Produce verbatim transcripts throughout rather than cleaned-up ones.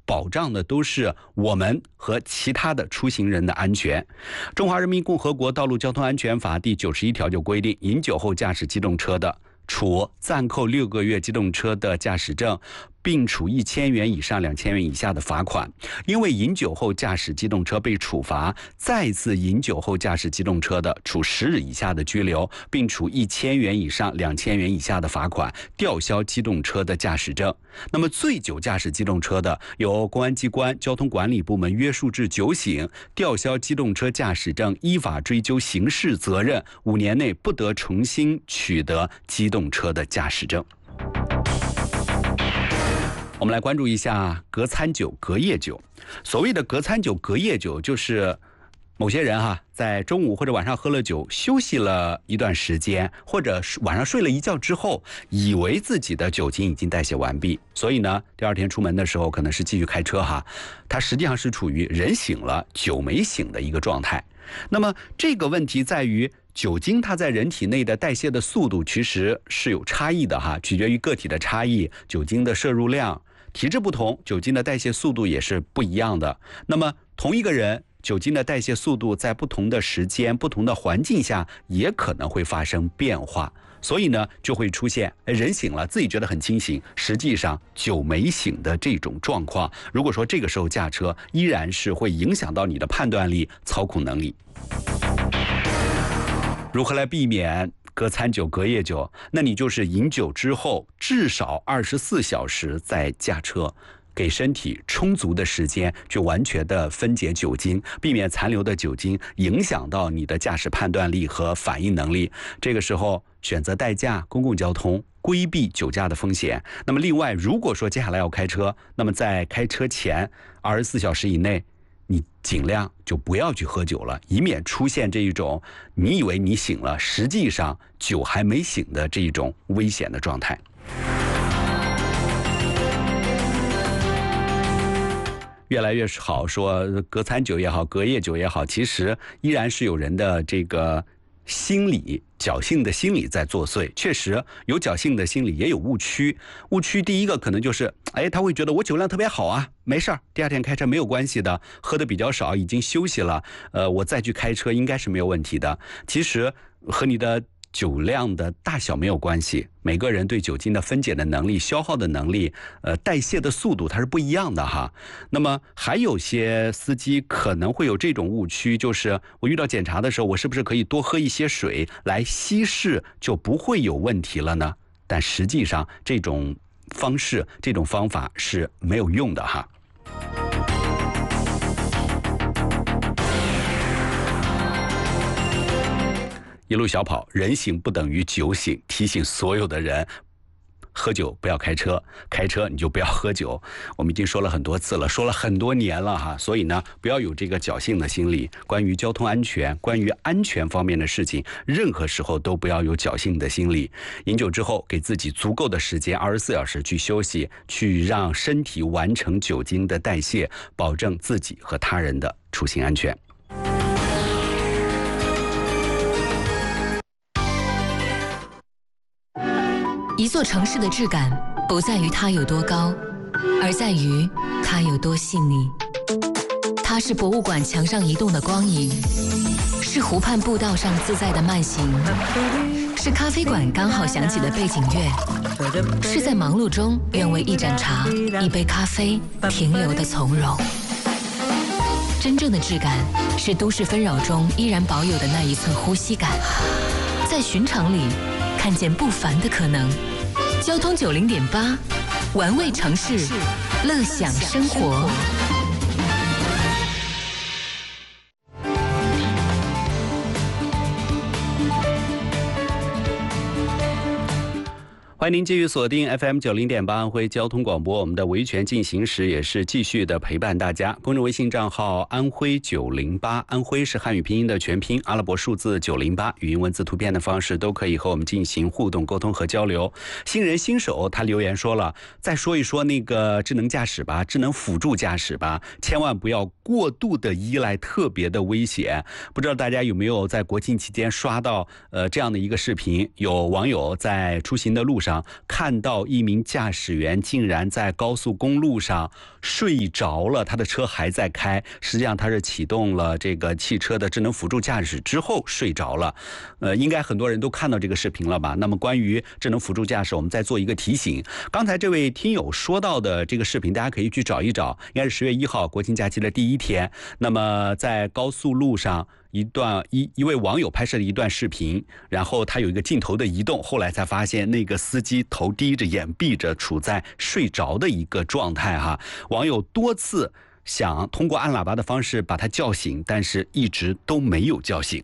保障的都是我们和其他的出行人的安全。中华人民共和国道路交通安全法第九十一条就规定，饮酒后驾驶机动车的，处暂扣六个月机动车的驾驶证，并处一千元以上两千元以下的罚款。因为饮酒后驾驶机动车被处罚，再次饮酒后驾驶机动车的，处十日以下的拘留，并处一千元以上两千元以下的罚款，吊销机动车的驾驶证。那么醉酒驾驶机动车的，由公安机关交通管理部门约束至酒醒，吊销机动车驾驶证，依法追究刑事责任，五年内不得重新取得机动车的驾驶证。我们来关注一下隔餐酒、隔夜酒。所谓的隔餐酒、隔夜酒，就是某些人哈、啊，在中午或者晚上喝了酒，休息了一段时间，或者晚上睡了一觉之后，以为自己的酒精已经代谢完毕，所以呢，第二天出门的时候可能是继续开车哈，他实际上是处于人醒了酒没醒的一个状态。那么这个问题在于，酒精它在人体内的代谢的速度其实是有差异的哈，取决于个体的差异，酒精的摄入量。体质不同，酒精的代谢速度也是不一样的。那么同一个人，酒精的代谢速度在不同的时间、不同的环境下也可能会发生变化，所以呢，就会出现人醒了，自己觉得很清醒，实际上酒没醒的这种状况。如果说这个时候驾车，依然是会影响到你的判断力、操控能力。如何来避免隔餐酒、隔夜酒？那你就是饮酒之后至少二十四小时再驾车，给身体充足的时间去完全的分解酒精，避免残留的酒精影响到你的驾驶判断力和反应能力。这个时候选择代驾、公共交通，规避酒驾的风险。那么另外，如果说接下来要开车，那么在开车前二十四小时以内，你尽量就不要去喝酒了，以免出现这一种你以为你醒了，实际上酒还没醒的这一种危险的状态。越来越好，说隔餐酒也好，隔夜酒也好，其实依然是有人的这个心理侥幸的心理在作祟。确实有侥幸的心理，也有误区。误区第一个可能就是，哎，他会觉得我酒量特别好啊，没事儿，第二天开车没有关系的，喝的比较少，已经休息了，呃，我再去开车应该是没有问题的。其实和你的酒量的大小没有关系，每个人对酒精的分解的能力、消耗的能力、呃代谢的速度它是不一样的哈。那么还有些司机可能会有这种误区，就是我遇到检查的时候，我是不是可以多喝一些水来稀释，就不会有问题了呢？但实际上这种方式、这种方法是没有用的哈。一路小跑，人醒不等于酒醒，提醒所有的人，喝酒不要开车，开车你就不要喝酒。我们已经说了很多次了，说了很多年了哈，所以呢，不要有这个侥幸的心理。关于交通安全，关于安全方面的事情，任何时候都不要有侥幸的心理。饮酒之后，给自己足够的时间，二十四小时去休息，去让身体完成酒精的代谢，保证自己和他人的出行安全。 一座城市的质感不在于它有多高，而在于它有多细腻。它是博物馆墙上移动的光影，是湖畔步道上自在的慢行，是咖啡馆刚好响起的背景乐，是在忙碌中愿为一盏茶、一杯咖啡停留的从容。真正的质感是都市纷扰中依然保有的那一寸呼吸感，在寻常里看见不凡的可能。交通九零点八，玩味城市，乐享生活。 欢迎您继续锁定 F M 九零点八安徽交通广播，我们的维权进行时也是继续的陪伴大家。公众微信账号安徽九零八，安徽是汉语拼音的全拼，阿拉伯数字九零八，语音文字图片的方式都可以和我们进行互动沟通和交流。新人新手他留言说了，再说一说那个智能驾驶吧，智能辅助驾驶吧，千万不要过度的依赖，特别的危险。不知道大家有没有在国庆期间刷到呃这样的一个视频，有网友在出行的路上上，看到一名驾驶员竟然在高速公路上睡着了，他的车还在开，实际上他是启动了这个汽车的智能辅助驾驶之后睡着了。呃，应该很多人都看到这个视频了吧？那么关于智能辅助驾驶，我们再做一个提醒。刚才这位听友说到的这个视频，大家可以去找一找，应该是十月一号国庆假期的第一天。那么在高速路上，一段一一位网友拍摄的一段视频，然后他有一个镜头的移动，后来才发现那个司机头低着眼闭着，处在睡着的一个状态哈。网友多次想通过按喇叭的方式把他叫醒，但是一直都没有叫醒。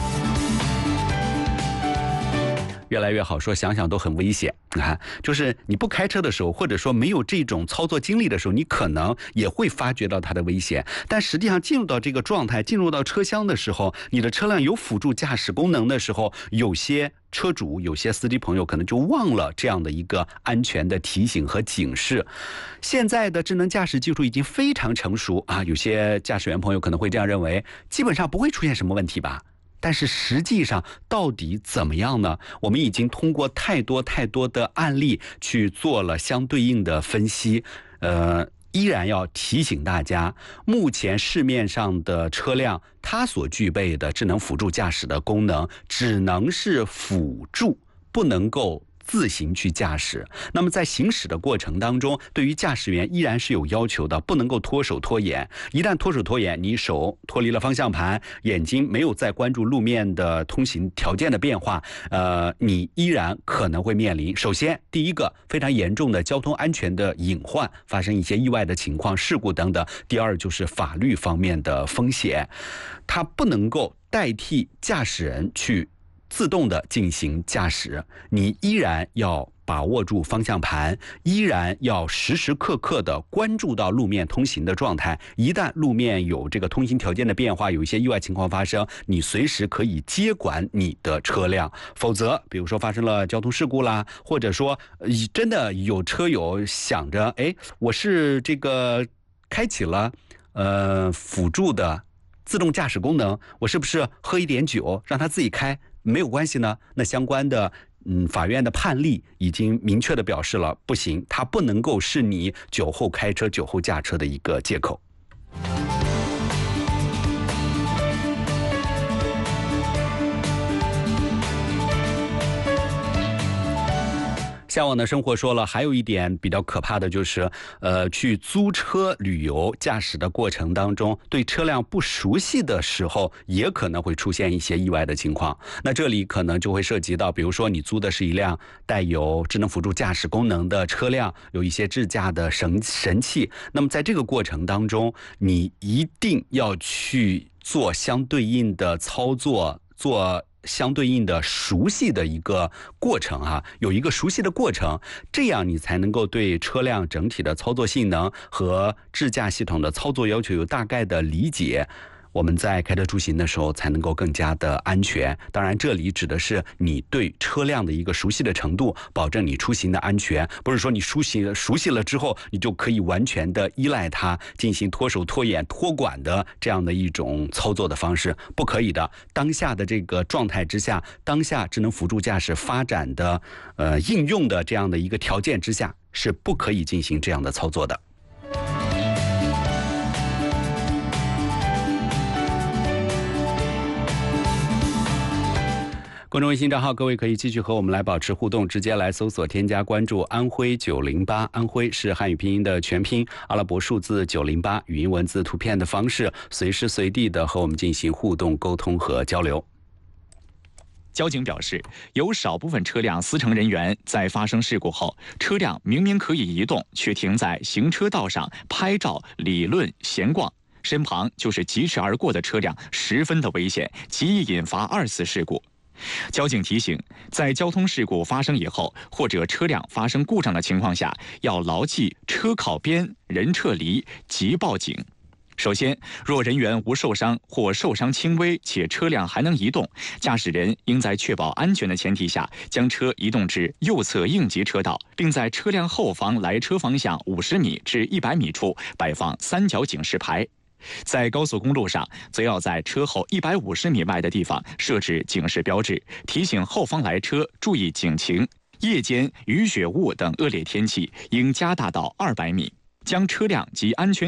越来越好说，想想都很危险啊！就是你不开车的时候，或者说没有这种操作经历的时候，你可能也会发觉到它的危险。但实际上进入到这个状态，进入到车厢的时候，你的车辆有辅助驾驶功能的时候，有些车主、有些司机朋友可能就忘了这样的一个安全的提醒和警示。现在的智能驾驶技术已经非常成熟啊，有些驾驶员朋友可能会这样认为，基本上不会出现什么问题吧。但是实际上到底怎么样呢？我们已经通过太多太多的案例去做了相对应的分析，呃，依然要提醒大家，目前市面上的车辆它所具备的智能辅助驾驶的功能只能是辅助，不能够自行去驾驶。那么在行驶的过程当中，对于驾驶员依然是有要求的，不能够脱手脱眼。一旦脱手脱眼，你手脱离了方向盘，眼睛没有再关注路面的通行条件的变化，呃，你依然可能会面临，首先第一个非常严重的交通安全的隐患，发生一些意外的情况、事故等等。第二就是法律方面的风险，它不能够代替驾驶人去自动的进行驾驶，你依然要把握住方向盘，依然要时时刻刻的关注到路面通行的状态。一旦路面有这个通行条件的变化，有一些意外情况发生，你随时可以接管你的车辆。否则，比如说发生了交通事故啦，或者说真的有车友想着，哎，我是这个开启了呃辅助的自动驾驶功能，我是不是喝一点酒让它自己开？没有关系呢，那相关的嗯法院的判例已经明确的表示了，不行，它不能够是你酒后开车、酒后驾车的一个借口。向往的生活说了，还有一点比较可怕的就是，呃，去租车旅游驾驶的过程当中，对车辆不熟悉的时候，也可能会出现一些意外的情况。那这里可能就会涉及到，比如说你租的是一辆带有智能辅助驾驶功能的车辆，有一些智驾的神神器。那么在这个过程当中，你一定要去做相对应的操作，做相对应的熟悉的一个过程啊，有一个熟悉的过程，这样你才能够对车辆整体的操作性能和智驾系统的操作要求有大概的理解，我们在开车出行的时候才能够更加的安全。当然这里指的是你对车辆的一个熟悉的程度，保证你出行的安全，不是说你熟悉熟悉了之后你就可以完全的依赖它进行脱手脱眼脱管的这样的一种操作的方式，不可以的。当下的这个状态之下，当下智能辅助驾驶发展的呃应用的这样的一个条件之下，是不可以进行这样的操作的。公众微信账号，各位可以继续和我们来保持互动，直接来搜索添加关注安徽九零八，安徽是汉语拼音的全拼，阿拉伯数字九零八，语音文字图片的方式，随时随地的和我们进行互动沟通和交流。 交警表示，有少部分车辆司乘人员在发生事故后，车辆明明可以移动，却停在行车道上拍照、理论、闲逛，身旁就是疾驰而过的车辆，十分的危险，极易引发二次事故。交警提醒，在交通事故发生以后，或者车辆发生故障的情况下，要牢记车靠边、人撤离、即报警。首先，若人员无受伤或受伤轻微且车辆还能移动，驾驶人应在确保安全的前提下，将车移动至右侧应急车道，并在车辆后方来车方向五十米至一百米处摆放三角警示牌。在高速公路上，则要在车后一百五十米外的地方设置警示标志，提醒后方来车注意警情。 夜间雨雪雾等恶劣天气应加大到二百米，将车辆及安全